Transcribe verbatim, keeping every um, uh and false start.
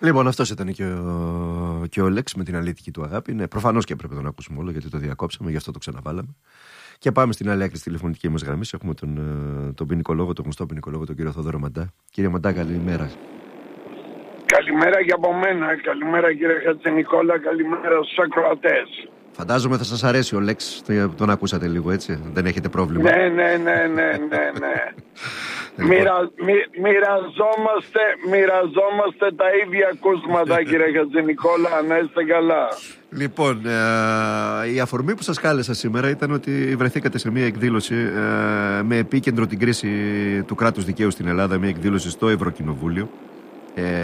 Λοιπόν, αυτός ήταν και ο, και ο Λέξ με την αλήθικη του αγάπη. Ναι, προφανώς και έπρεπε να τον ακούσουμε όλο, γιατί το διακόψαμε, γι' αυτό το ξαναβάλαμε. Και πάμε στην άλλη άκρη της τηλεφωνικής μας γραμμής. Έχουμε τον, τον ποινικολόγο, τον γνωστό ποινικολόγο, τον κύριο Θόδωρο Μαντά. Κύριε Μαντά, καλημέρα. Καλημέρα και από μένα. Καλημέρα κύριε Χατζηνικόλα. Καλημέρα στους ακροατές. Φαντάζομαι θα σας αρέσει ο Λέξ. Τον ακούσατε λίγο, έτσι. Δεν έχετε πρόβλημα. Ναι, ναι, ναι, ναι, ναι, ναι. Μοιρα, μοι, μοιραζόμαστε, μοιραζόμαστε τα ίδια ακούσματα κύριε Χατζηνικόλα. Να είστε καλά. Λοιπόν, ε, η αφορμή που σας κάλεσα σήμερα ήταν ότι βρεθήκατε σε μια εκδήλωση ε, με επίκεντρο την κρίση του κράτους δικαίου στην Ελλάδα, μια εκδήλωση στο Ευρωκοινοβούλιο. Ε,